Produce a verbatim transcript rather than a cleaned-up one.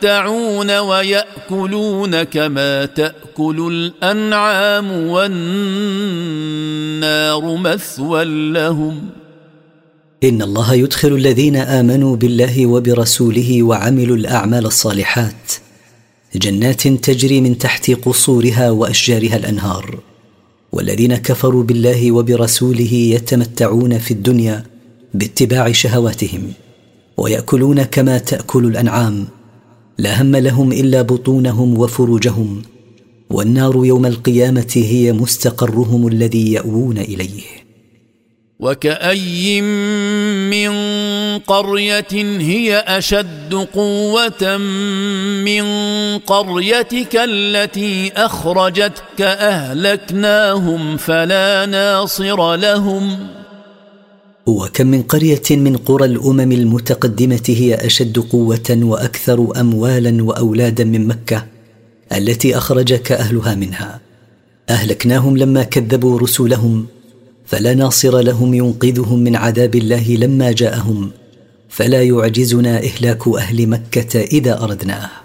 يتمتعون ويأكلون كما تأكل الأنعام والنار مثوى لهم. إن الله يدخل الذين آمنوا بالله وبرسوله وعملوا الأعمال الصالحات جنات تجري من تحت قصورها وأشجارها الأنهار، والذين كفروا بالله وبرسوله يتمتعون في الدنيا باتباع شهواتهم ويأكلون كما تأكل الأنعام، لا هم لهم إلا بطونهم وفروجهم، والنار يوم القيامة هي مستقرهم الذي يأوون إليه. وكأي من قرية هي أشد قوة من قريتك التي أخرجتك أهلكناهم فلا ناصر لهم. وكم من قرية من قرى الأمم المتقدمة هي أشد قوة وأكثر أموالا وأولادا من مكة التي أخرجك أهلها منها، أهلكناهم لما كذبوا رسلهم، فلا ناصر لهم ينقذهم من عذاب الله لما جاءهم، فلا يعجزنا إهلاك أهل مكة إذا أردناه.